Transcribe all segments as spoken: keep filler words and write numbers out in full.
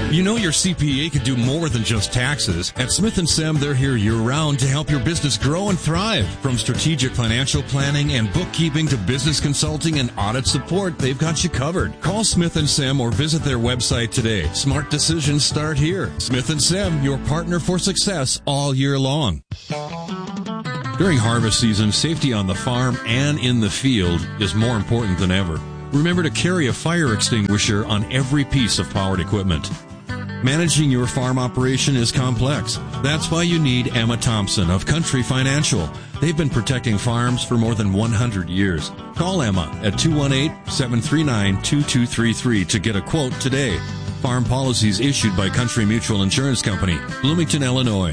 You know your C P A could do more than just taxes. At Smith and Sem, they're here year-round to help your business grow and thrive. From strategic financial planning and bookkeeping to business consulting and audit support, they've got you covered. Call Smith and Sem or visit their website today. Smart decisions start here. Smith and Sem, your partner for success all year long. During harvest season, safety on the farm and in the field is more important than ever. Remember to carry a fire extinguisher on every piece of powered equipment. Managing your farm operation is complex. That's why you need Emma Thompson of Country Financial. They've been protecting farms for more than one hundred years. Call Emma at two one eight, seven three nine, two two three three to get a quote today. Farm policies issued by Country Mutual Insurance Company, Bloomington, Illinois.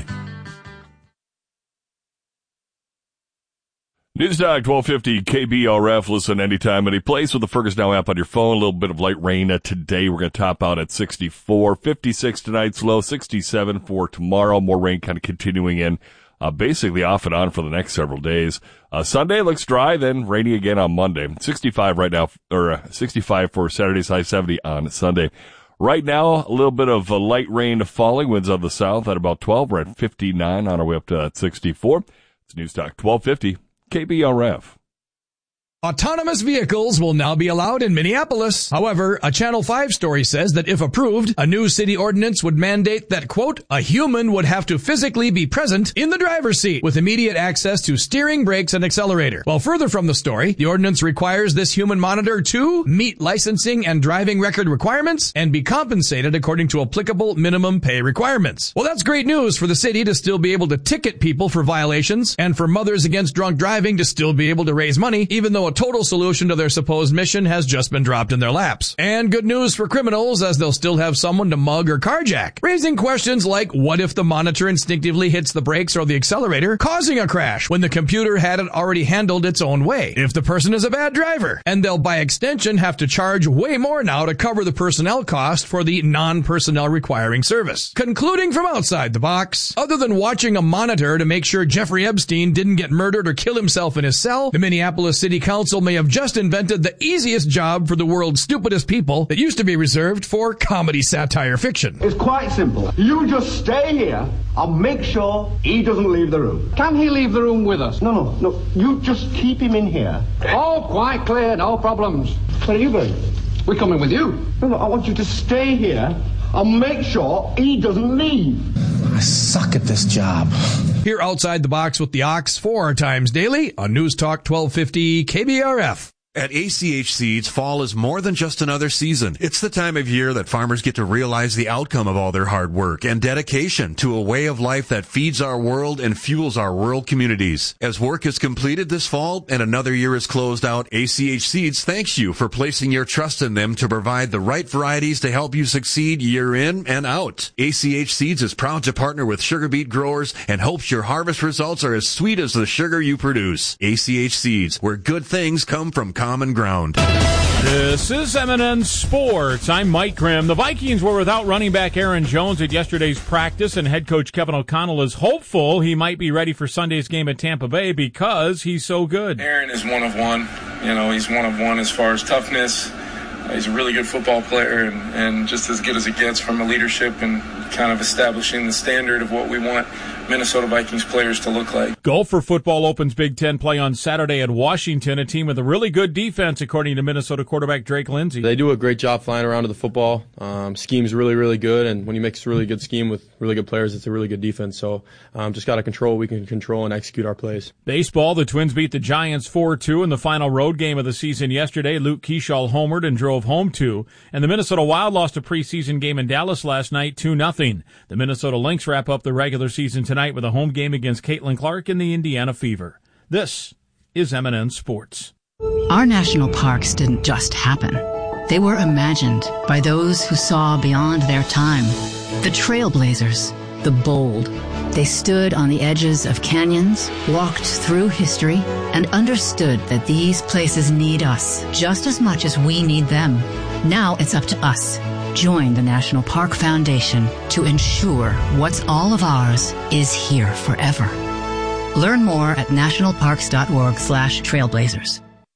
News Talk twelve fifty K B R F. Listen anytime, any place with the Fergus Now app on your phone. A little bit of light rain uh, today. We're going to top out at sixty-four. fifty-six tonight's low. sixty-seven for tomorrow. More rain kind of continuing in uh, basically off and on for the next several days. Uh, Sunday looks dry, then rainy again on Monday. sixty-five right now, or uh, sixty-five for Saturday's high, seventy on Sunday. Right now, a little bit of uh, light rain falling. Winds of the south at about twelve. We're at fifty-nine on our way up to uh, sixty-four. It's News Talk twelve fifty. K B R F. Autonomous vehicles will now be allowed in Minneapolis. However, a Channel five story says that if approved, a new city ordinance would mandate that, quote, a human would have to physically be present in the driver's seat with immediate access to steering, brakes, and accelerator. While further from the story, the ordinance requires this human monitor to meet licensing and driving record requirements and be compensated according to applicable minimum pay requirements. Well, that's great news for the city to still be able to ticket people for violations and for Mothers Against Drunk Driving to still be able to raise money, even though a total solution to their supposed mission has just been dropped in their laps. And good news for criminals, as they'll still have someone to mug or carjack, raising questions like, what if the monitor instinctively hits the brakes or the accelerator, causing a crash when the computer had it already handled its own way? If the person is a bad driver, and they'll by extension have to charge way more now to cover the personnel cost for the non-personnel requiring service. Concluding from outside the box, other than watching a monitor to make sure Jeffrey Epstein didn't get murdered or kill himself in his cell, the Minneapolis City Council may have just invented the easiest job for the world's stupidest people that used to be reserved for comedy satire fiction. It's quite simple. You just stay here and make sure he doesn't leave the room. Can he leave the room with us? No, no, no. You just keep him in here. Oh, quite clear. No problems. Where are you going? We're coming with you. No, no, I want you to stay here and make sure he doesn't leave. I suck at this job. Here outside the box with the Ox, four times daily on News Talk twelve fifty K B R F. At A C H Seeds, fall is more than just another season. It's the time of year that farmers get to realize the outcome of all their hard work and dedication to a way of life that feeds our world and fuels our rural communities. As work is completed this fall and another year is closed out, A C H Seeds thanks you for placing your trust in them to provide the right varieties to help you succeed year in and out. A C H Seeds is proud to partner with sugar beet growers and hopes your harvest results are as sweet as the sugar you produce. A C H Seeds, where good things come from common ground. This is M and N Sports. I'm Mike Grimm. The Vikings were without running back Aaron Jones at yesterday's practice, and head coach Kevin O'Connell is hopeful he might be ready for Sunday's game at Tampa Bay because he's so good. Aaron is one of one. You know, he's one of one as far as toughness. He's a really good football player and, and just as good as it gets from a leadership and kind of establishing the standard of what we want Minnesota Vikings players to look like. Gopher football opens Big Ten play on Saturday at Washington, a team with a really good defense, according to Minnesota quarterback Drake Lindsey. They do a great job flying around to the football. Um, scheme's really, really good, and when you mix a really good scheme with really good players, it's a really good defense. So um, just got to control what we can control and execute our plays. Baseball, the Twins beat the Giants four two in the final road game of the season yesterday. Luke Keeschall homered and drove home two, and the Minnesota Wild lost a preseason game in Dallas last night two nothing. The Minnesota Lynx wrap up the regular season tonight with a home game against Caitlin Clark in the Indiana Fever. This is M and N Sports. Our national parks didn't just happen. They were imagined by those who saw beyond their time. The trailblazers, the bold. They stood on the edges of canyons, walked through history, and understood that these places need us just as much as we need them. Now it's up to us. Join the National Park Foundation to ensure what's all of ours is here forever. Learn more at nationalparks.org slash trailblazers.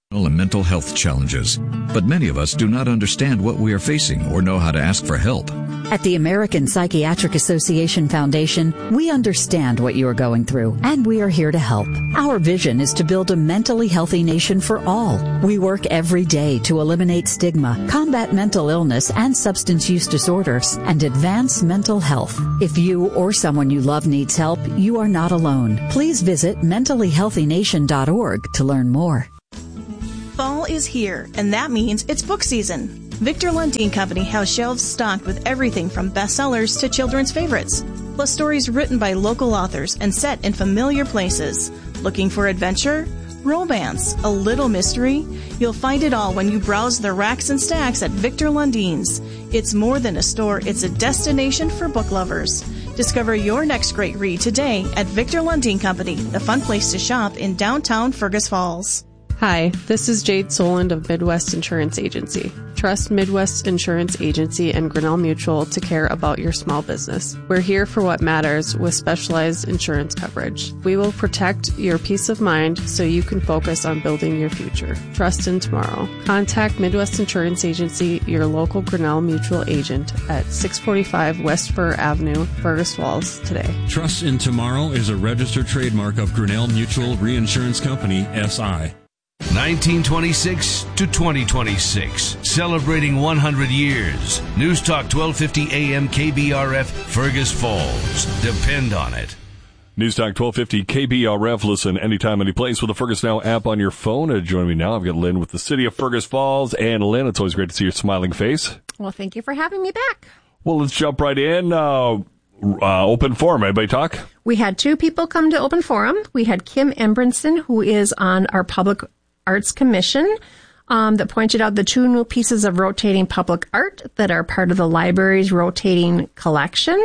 and mental health challenges. But many of us do not understand what we are facing or know how to ask for help. At the American Psychiatric Association Foundation, we understand what you are going through, and we are here to help. Our vision is to build a mentally healthy nation for all. We work every day to eliminate stigma, combat mental illness and substance use disorders, and advance mental health. If you or someone you love needs help, you are not alone. Please visit mentally healthy nation dot org to learn more. Fall is here, and that means it's book season. Victor Lundin Company has shelves stocked with everything from bestsellers to children's favorites, plus stories written by local authors and set in familiar places. Looking for adventure, romance, a little mystery? You'll find it all when you browse the racks and stacks at Victor Lundin's. It's more than a store, it's a destination for book lovers. Discover your next great read today at Victor Lundin Company, the fun place to shop in downtown Fergus Falls. Hi, this is Jade Soland of Midwest Insurance Agency. Trust Midwest Insurance Agency and Grinnell Mutual to care about your small business. We're here for what matters with specialized insurance coverage. We will protect your peace of mind so you can focus on building your future. Trust in tomorrow. Contact Midwest Insurance Agency, your local Grinnell Mutual agent at six forty-five West Fir Avenue, Fergus Falls today. Trust in Tomorrow is a registered trademark of Grinnell Mutual Reinsurance Company, S I nineteen twenty-six to twenty twenty-six, celebrating one hundred years. News Talk twelve fifty A M K B R F, Fergus Falls. Depend on it. News Talk twelve fifty K B R F. Listen anytime, any place with the Fergus Now app on your phone. Uh, joining me now, I've got Lynn with the City of Fergus Falls. And Lynn, it's always great to see your smiling face. Well, thank you for having me back. Well, let's jump right in. Uh, uh, open forum. Anybody talk? We had two people come to open forum. We had Kim Embrinson, who is on our Public Arts Commission, um, that pointed out the two new pieces of rotating public art that are part of the library's rotating collection.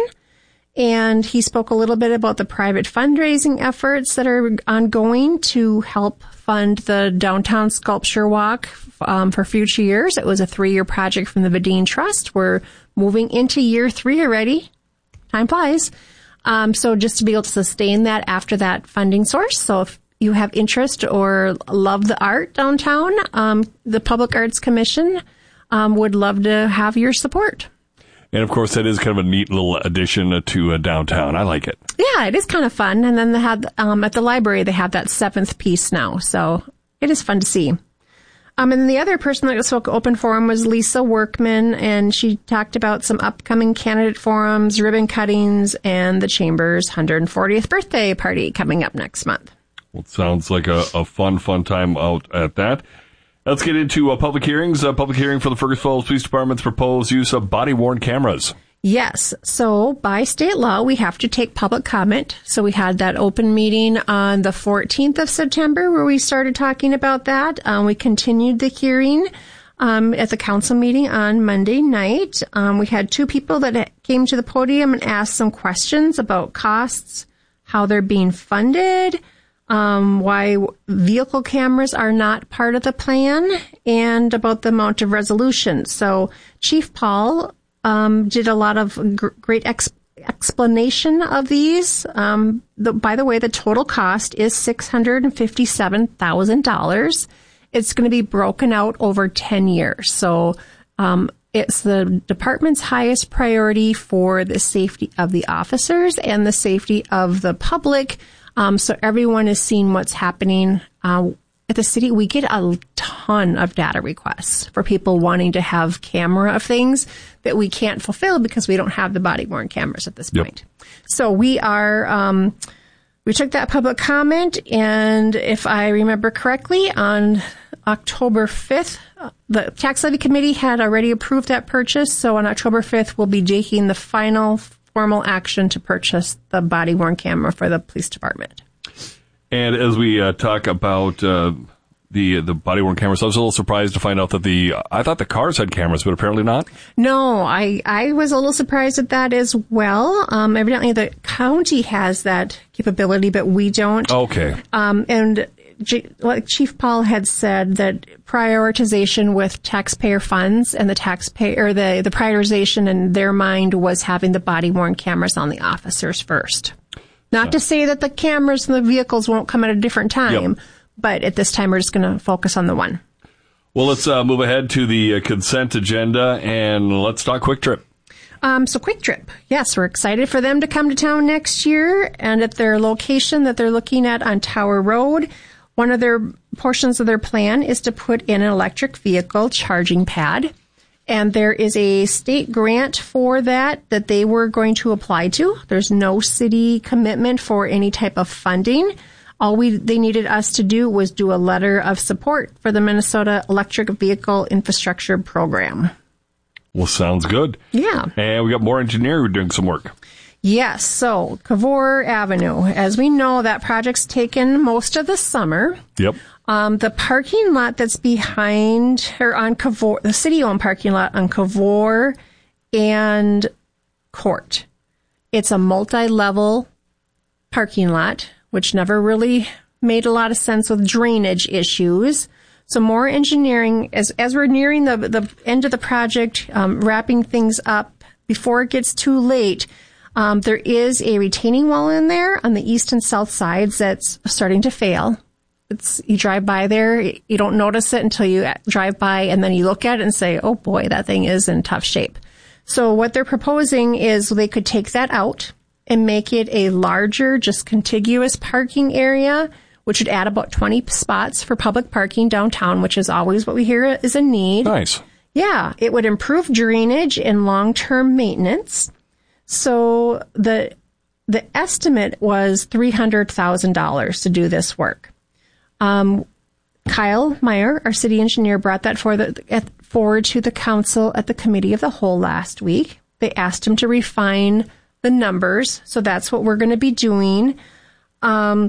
And he spoke a little bit about the private fundraising efforts that are ongoing to help fund the Downtown Sculpture Walk um, for future years. It was a three-year project from the Vadine Trust. We're moving into year three already. Time flies. Um, so just to be able to sustain that after that funding source. So if you have interest or love the art downtown, um, the Public Arts Commission um, would love to have your support. And, of course, that is kind of a neat little addition to uh, downtown. I like it. Yeah, it is kind of fun. And then they have, um, at the library, they have that seventh piece now. So it is fun to see. Um, and the other person that spoke open forum was Lisa Workman, and she talked about some upcoming candidate forums, ribbon cuttings, and the Chamber's one hundred fortieth birthday party coming up next month. Well, it sounds like a, a fun, fun time out at that. Let's get into uh, public hearings. A uh, public hearing for the Fergus Falls Police Department's proposed use of body-worn cameras. Yes. So by state law, we have to take public comment. So we had that open meeting on the fourteenth of September where we started talking about that. Um, we continued the hearing um, at the council meeting on Monday night. Um, we had two people that came to the podium and asked some questions about costs, how they're being funded, Um, why vehicle cameras are not part of the plan, and about the amount of resolution. So Chief Paul um, did a lot of gr- great ex- explanation of these. Um, the, by the way, the total cost is six hundred fifty-seven thousand dollars. It's going to be broken out over ten years. So um, it's the department's highest priority for the safety of the officers and the safety of the public. Um, so everyone is seeing what's happening uh, at the city. We get a ton of data requests for people wanting to have camera of things that we can't fulfill because we don't have the body-worn cameras at this point. Yep. So we are, um, we took that public comment, and if I remember correctly, on October fifth, the tax levy committee had already approved that purchase. So on October fifth, we'll be taking the final formal action to purchase the body-worn camera for the police department. And as we uh, talk about uh, the the body-worn cameras, I was a little surprised to find out that the, I thought the cars had cameras, but apparently not. No, I, I was a little surprised at that as well. Um, evidently the county has that capability, but we don't. Okay. Um, and G- like Chief Paul had said, that prioritization with taxpayer funds and the taxpayer, the, the prioritization in their mind was having the body-worn cameras on the officers first. Not yeah. to say that the cameras in the vehicles won't come at a different time, yep. but at this time we're just going to focus on the one. Well, let's uh, move ahead to the uh, consent agenda, and let's talk Quick Trip. Um, so Quick Trip, yes, we're excited for them to come to town next year, and at their location that they're looking at on Tower Road, one of their portions of their plan is to put in an electric vehicle charging pad, and there is a state grant for that that they were going to apply to. There's no city commitment for any type of funding. All we they needed us to do was do a letter of support for the Minnesota Electric Vehicle Infrastructure Program. Well, sounds good. Yeah. And we got more engineering doing some work. Yes. So Cavour Avenue, as we know, that project's taken most of the summer. Yep. Um, the parking lot that's behind or on Cavour, the city-owned parking lot on Cavour and Court. It's a multi-level parking lot, which never really made a lot of sense with drainage issues. So more engineering, as as we're nearing the the end of the project, um, wrapping things up before it gets too late, um, there is a retaining wall in there on the east and south sides that's starting to fail. It's you drive by there, you don't notice it until you drive by, and then you look at it and say, oh boy, that thing is in tough shape. So what they're proposing is they could take that out and make it a larger, just contiguous parking area, which would add about twenty spots for public parking downtown, which is always what we hear is a need. Nice. Yeah, it would improve drainage and long-term maintenance. So the the estimate was three hundred thousand dollars to do this work. Um, Kyle Meyer, our city engineer, brought that for the, forward to the council at the committee of the whole last week. They asked him to refine the numbers, so that's what we're going to be doing. Um,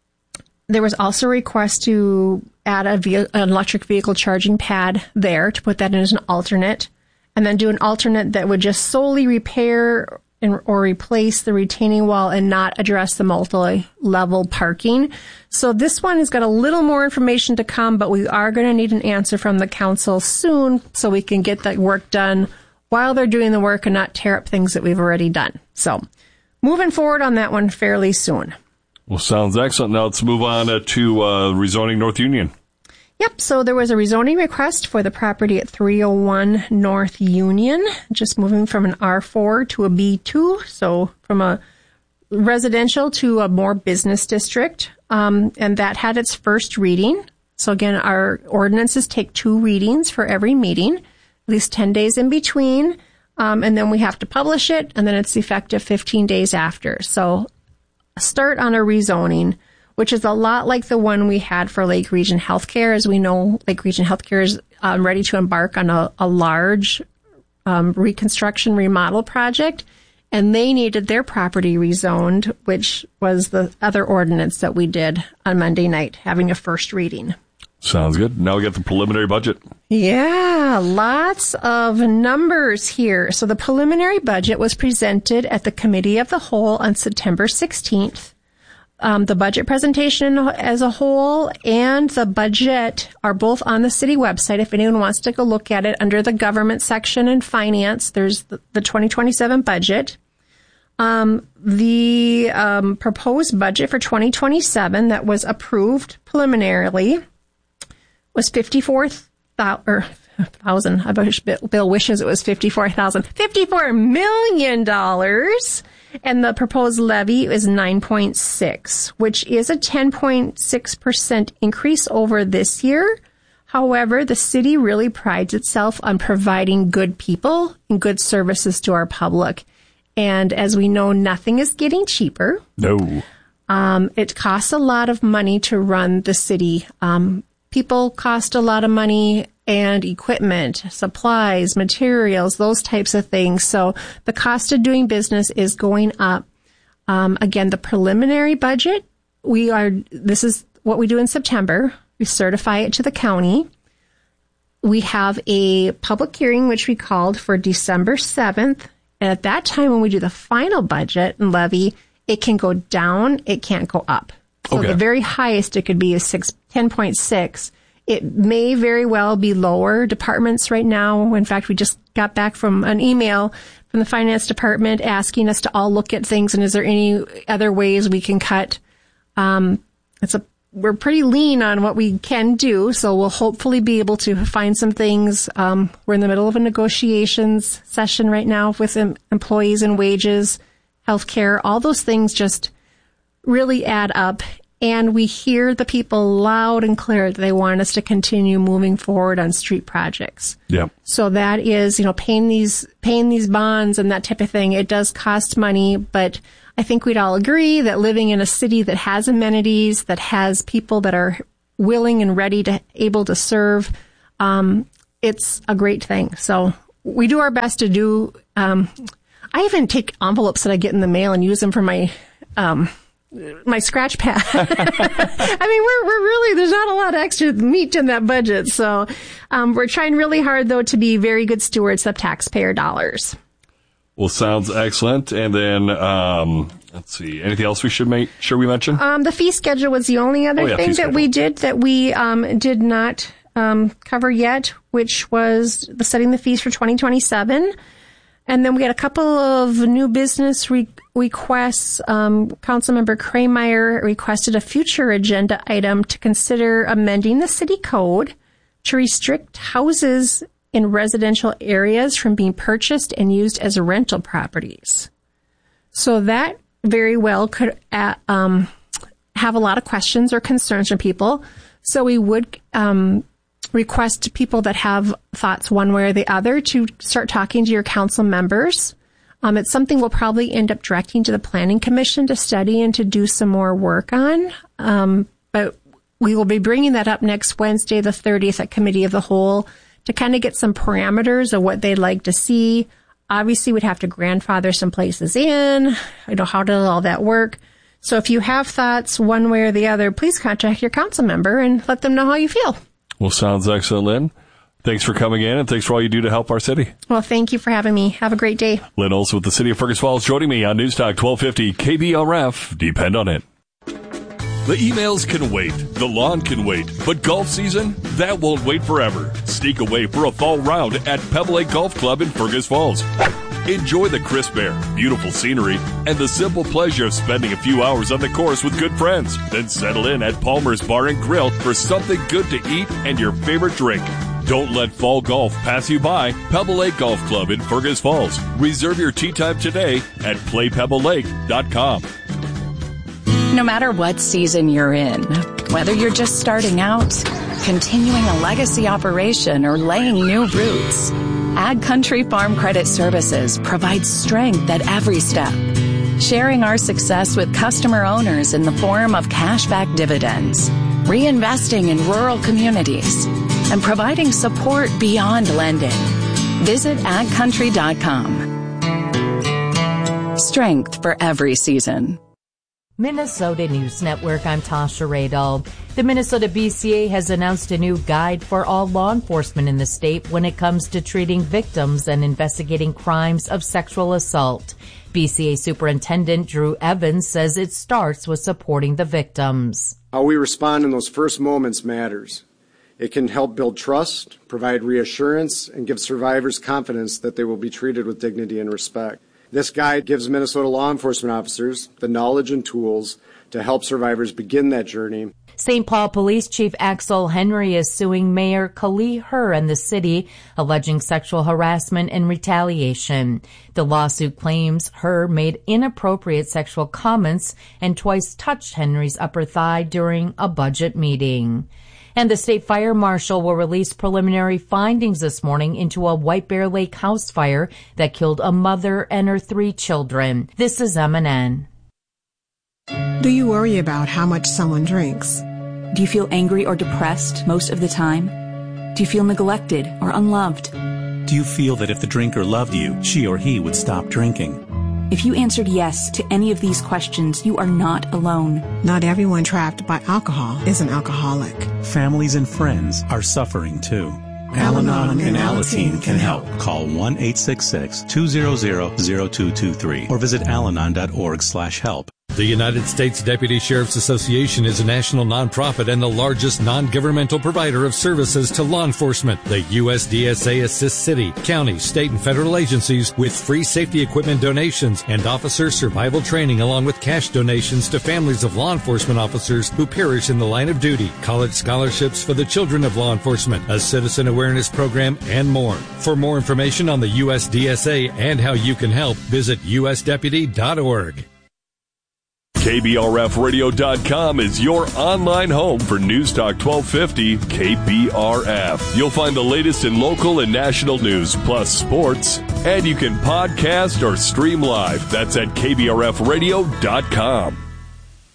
there was also a request to add a ve- an electric vehicle charging pad there to put that in as an alternate, and then do an alternate that would just solely repair and, or replace the retaining wall and not address the multi-level parking. So this one has got a little more information to come, but we are going to need an answer from the council soon so we can get that work done while they're doing the work and not tear up things that we've already done. So moving forward on that one fairly soon. Well, sounds excellent. Now let's move on uh, to uh, rezoning North Union. Yep, so there was a rezoning request for the property at three oh one North Union, just moving from an R four to a B two, so from a residential to a more business district, um, and that had its first reading. So again, our ordinances take two readings for every meeting, at least ten days in between, um, and then we have to publish it, and then it's effective fifteen days after. So start on a rezoning, which is a lot like the one we had for Lake Region Healthcare. As we know, Lake Region Healthcare is um, ready to embark on a, a large um, reconstruction remodel project, and they needed their property rezoned, which was the other ordinance that we did on Monday night, having a first reading. Sounds good. Now we got the preliminary budget. Yeah, lots of numbers here. So the preliminary budget was presented at the Committee of the Whole on September sixteenth. Um, the budget presentation as a whole and the budget are both on the city website. If anyone wants to take a look at it, under the government section and finance, there's the, the twenty twenty-seven budget. Um, the um, proposed budget for twenty twenty-seven that was approved preliminarily was fifty-four thousand. I wish Bill wishes it was fifty-four thousand. fifty-four million dollars. And the proposed levy is nine point six, which is a ten point six percent increase over this year. However, the city really prides itself on providing good people and good services to our public. And as we know, nothing is getting cheaper. No. Um, it costs a lot of money to run the city. Um, people cost a lot of money, and equipment, supplies, materials, those types of things. So the cost of doing business is going up. Um, again, the preliminary budget, we are, this is what we do in September. We certify it to the county. We have a public hearing, which we called for December seventh. And at that time, when we do the final budget and levy, it can go down, it can't go up. So okay. The very highest it could be is six, ten point six. It may very well be lower departments right now. In fact, we just got back from an email from the finance department asking us to all look at things and is there any other ways we can cut. Um, it's a we're pretty lean on what we can do, so we'll hopefully be able to find some things. Um, we're in the middle of a negotiations session right now with em- employees and wages, healthcare. All those things just really add up. And we hear the people loud and clear that they want us to continue moving forward on street projects. Yeah. So that is, you know, paying these paying these bonds and that type of thing. It does cost money, but I think we'd all agree that living in a city that has amenities, that has people that are willing and ready to able to serve, um, it's a great thing. So we do our best to do. Um, I even take envelopes that I get in the mail and use them for my. Um, my scratch pad. I mean, we're, we're really, there's not a lot of extra meat in that budget. So, um, we're trying really hard though to be very good stewards of taxpayer dollars. Well, sounds excellent. And then, um, let's see, anything else we should make sure we mention? Um, the fee schedule was the only other oh, yeah, thing that schedule. we did that we, um, did not, um, cover yet, which was the setting the fees for twenty twenty-seven. And then we had a couple of new business re- requests. Um, Councilmember Krameyer requested a future agenda item to consider amending the city code to restrict houses in residential areas from being purchased and used as rental properties. So that very well could uh, um, have a lot of questions or concerns from people. So we would um request people that have thoughts one way or the other to start talking to your council members. Um, it's something we'll probably end up directing to the Planning Commission to study and to do some more work on. Um, but we will be bringing that up next Wednesday, the thirtieth, at Committee of the Whole to kind of get some parameters of what they'd like to see. Obviously, we'd have to grandfather some places in. I know how does all that work. So if you have thoughts one way or the other, please contact your council member and let them know how you feel. Well, sounds excellent, Lynn. Thanks for coming in, and thanks for all you do to help our city. Well, thank you for having me. Have a great day. Lynn Olson with the City of Fergus Falls joining me on News Talk twelve fifty K B R F. Depend on it. The emails can wait. The lawn can wait. But golf season? That won't wait forever. Sneak away for a fall round at Pebble Lake Golf Club in Fergus Falls. Enjoy the crisp air, beautiful scenery, and the simple pleasure of spending a few hours on the course with good friends. Then settle in at Palmer's Bar and Grill for something good to eat and your favorite drink. Don't let fall golf pass you by. Pebble Lake Golf Club in Fergus Falls. Reserve your tee time today at play pebble lake dot com. No matter what season you're in, whether you're just starting out, continuing a legacy operation, or laying new roots, Ag Country Farm Credit Services provides strength at every step, sharing our success with customer owners in the form of cashback dividends, reinvesting in rural communities, and providing support beyond lending. Visit ag country dot com. Strength for every season. Minnesota News Network, I'm Tasha Radel. The Minnesota B C A has announced a new guide for all law enforcement in the state when it comes to treating victims and investigating crimes of sexual assault. B C A Superintendent Drew Evans says it starts with supporting the victims. How we respond in those first moments matters. It can help build trust, provide reassurance, and give survivors confidence that they will be treated with dignity and respect. This guide gives Minnesota law enforcement officers the knowledge and tools to help survivors begin that journey. Saint Paul Police Chief Axel Henry is suing Mayor Kali Herr and the city, alleging sexual harassment and retaliation. The lawsuit claims Herr made inappropriate sexual comments and twice touched Henry's upper thigh during a budget meeting. And the state fire marshal will release preliminary findings this morning into a White Bear Lake house fire that killed a mother and her three children. This is M N N. Do you worry about how much someone drinks? Do you feel angry or depressed most of the time? Do you feel neglected or unloved? Do you feel that if the drinker loved you, she or he would stop drinking? If you answered yes to any of these questions, you are not alone. Not everyone trapped by alcohol is an alcoholic. Families and friends are suffering too. Al-Anon and Alateen can help. Call one eight six six, two zero zero, zero two two three or visit alanon dot org slash help. The United States Deputy Sheriff's Association is a national nonprofit and the largest non-governmental provider of services to law enforcement. The U S D S A assists city, county, state, and federal agencies with free safety equipment donations and officer survival training, along with cash donations to families of law enforcement officers who perish in the line of duty, college scholarships for the children of law enforcement, a citizen awareness program, and more. For more information on the U S D S A and how you can help, visit U S deputy dot org. K B R F radio dot com is your online home for News Talk twelve fifty K B R F. You'll find the latest in local and national news, plus sports, and you can podcast or stream live. That's at K B R F radio dot com.